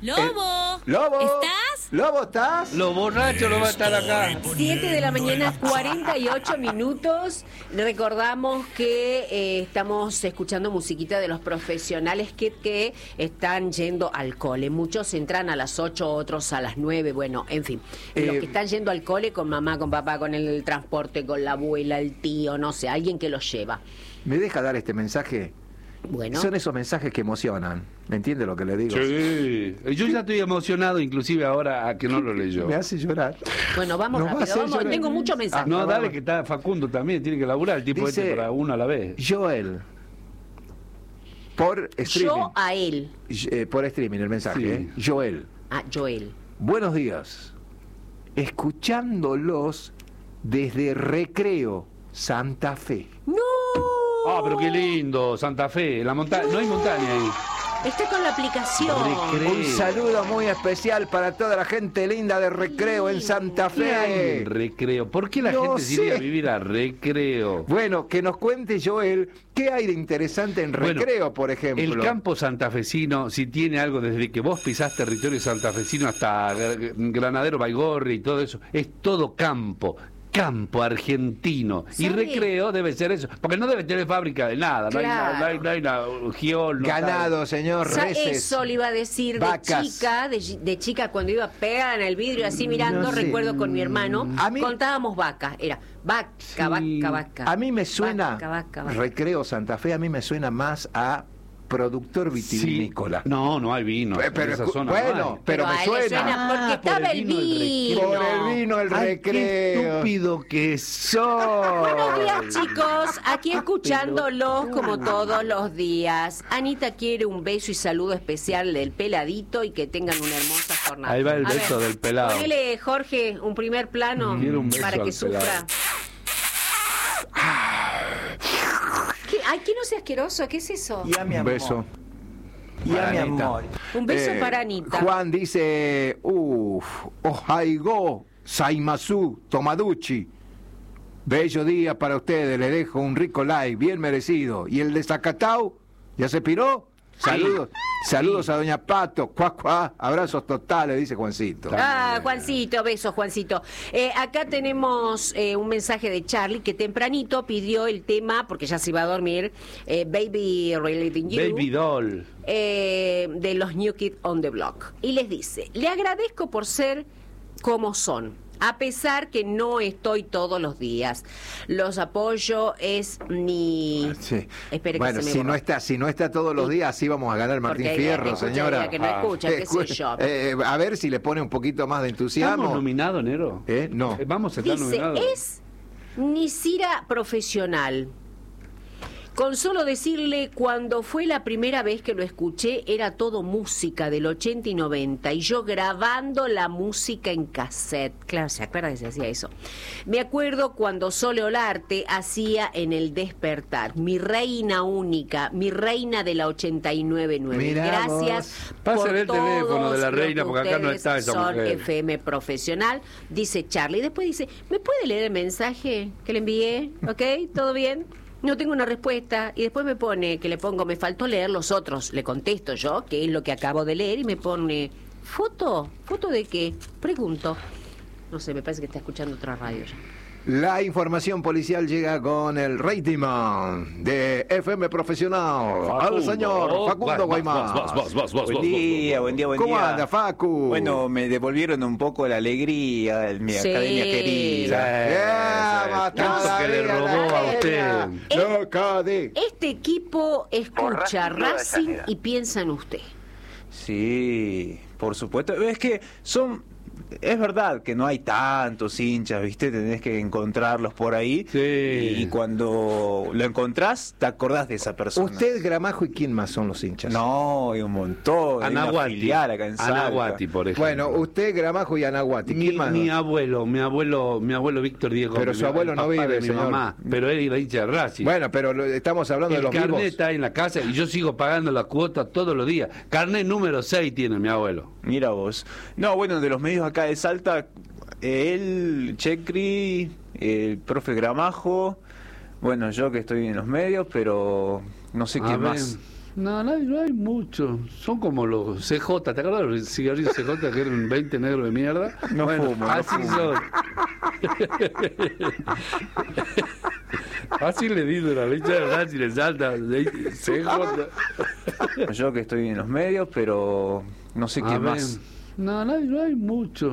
¡Lobo! ¡Lobo! ¿Estás? ¿Lobo, estás? Los borrachos no va a estar acá. 7 de la mañana, 48 minutos. Recordamos que estamos escuchando musiquita de los profesionales que están yendo al cole. Muchos entran a las 8, otros a las 9. Bueno, en fin. Los que están yendo al cole con mamá, con papá, con el transporte, con la abuela, el tío, no sé, alguien que los lleva. ¿Me deja dar este mensaje? Bueno. Son esos mensajes que emocionan. ¿Me entiende lo que le digo? Sí. Yo ya estoy emocionado, inclusive ahora a que no lo leyó. Me hace llorar. Bueno, vamos Nos va a rápido, hacer vamos. llorar. Tengo muchos mensajes. No, dale, vamos. que está Facundo también, tiene que laburar el tipo Dice, para uno a la vez. Joel. Por streaming. Yo a él. Por streaming el mensaje. Sí. Joel. Ah, Joel. Buenos días. Escuchándolos desde Recreo, Santa Fe. ¡No! Ah, pero qué lindo, Santa Fe, la montaña, no hay montaña ahí. Está con la aplicación. Recreo. Un saludo muy especial para toda la gente linda de Recreo en Santa ¿Qué hay Fe. en Recreo? ¿Por qué la No gente se iría sé. a vivir a Recreo? Bueno, que nos cuente Joel qué hay de interesante en Bueno, Recreo, por ejemplo. El campo santafesino, si tiene algo desde que vos pisás territorio santafesino hasta Granadero Baigorri y todo eso, es todo campo argentino. Y ¿Sabe? Recreo debe ser eso, porque no debe tener fábrica de nada, Claro. no hay una giol, no Ganado, señor, reses. Eso le iba a decir vacas. de chica cuando iba pegada en el vidrio así mirando, No sé. recuerdo con mi hermano, A mí- contábamos vacas, era vaca, Sí. vaca. A mí me suena, Vaca. Recreo Santa Fe, a mí me suena más a productor Sí. vitivinícola. No hay vino. Pero en esa escu- zona bueno, no hay. pero me a él le suena. porque Ah, estaba por el el vino del vino. Por el vino, el Ay, Recreo. qué estúpido que soy. Buenos días, chicos. Aquí escuchándolos como todos los días. Anita quiere un beso y saludo especial del peladito y que tengan una hermosa jornada. Ahí va el A beso ver, del pelado. Ponele, Jorge, un primer plano Quiero un beso para que al sufra. pelado. Ay, ¿qué no sea asqueroso? ¿Qué es eso? Y a mi Un amor. beso. Y a mi Anita. amor. Un beso para Anita. Juan dice, Ohaigo, Saimasu, Tomaduchi. Bello día para ustedes, le dejo un rico like, bien merecido. ¿Y el de Zacatau? ¿Ya se piró? Saludos a Doña Pato, cuá, abrazos totales, dice Juancito. Ah, Juancito, besos, Juancito. Acá tenemos un mensaje de Charlie que tempranito pidió el tema, porque ya se iba a dormir, Baby Reliving You. Baby doll. De los New Kids on the Block. Y les dice, le agradezco por ser como son, a pesar que no estoy todos los días. Los apoyo es ni... Sí. Espere que Bueno, se me si borró. no está todos los días, sí vamos a ganar Martín Porque Fierro, escucha, señora. diga que no escucha, qué sé yo. A ver si le pone un poquito más de ¿Estamos entusiasmo. nominados, Nero? No. Vamos a estar Dice, nominados. es Nisira profesional. Con solo decirle, cuando fue la primera vez que lo escuché, era todo música del 80 y 90, y yo grabando la música en cassette. Claro, ¿se acuerda que se hacía eso? Me acuerdo cuando Sole Olarte hacía en El Despertar, mi reina única, mi reina de la 89.9. Mirá Gracias vos. Pásale el por teléfono de la todos reina, los porque acá no ustedes está esa son mujer. FM profesional, dice Charlie. Después dice, ¿me puede leer el mensaje que le envié? ¿Ok? ¿Todo bien? No tengo una respuesta. Y después me pone, que le pongo, me faltó leer los otros. Le contesto yo, que es lo que acabo de leer, y me pone, ¿foto? ¿Foto de qué? Pregunto. No sé, me parece que está escuchando otra radio ya. La información policial llega con el rating man de FM Profesional. Al señor Facundo Guaymán. Buen día. ¿Cómo anda, Facu? Bueno, me devolvieron un poco la alegría en mi Sí. academia querida. Tanto que le robó a usted. Loca de... Este equipo escucha Racing y piensa en usted. Sí, por supuesto. Es que es verdad que no hay tantos hinchas, ¿viste? Tenés que encontrarlos por ahí. Sí. Y cuando lo encontrás, te acordás de esa persona. Usted, Gramajo, ¿y quién más son los hinchas? No, hay un montón. Hay una Anahuati. filial acá en Salta. Anahuati, por ejemplo. Bueno, usted, Gramajo y Anahuati. ¿Quién más? Mi abuelo Víctor Diego. Pero su abuelo el no papá vive, de mi señor. mamá, pero él era hincha de Racing. Bueno, pero estamos hablando de el los carnet vivos. está en la casa y yo sigo pagando la cuota todos los días. Carnet número 6 tiene mi abuelo. Mira vos. No, bueno, de los medios acá de Salta, el Checri, el profe Gramajo, bueno, yo que estoy en los medios, pero no sé quién más. No, no hay mucho. Son como los CJ. ¿Te acuerdas de los cigarrillos CJ que eran 20 negros de mierda? No fumo, no así fumo. son. Así le dicen a la hincha de Racing, le salta CJ. Yo que estoy en los medios, pero no sé A qué ver, más. no hay mucho.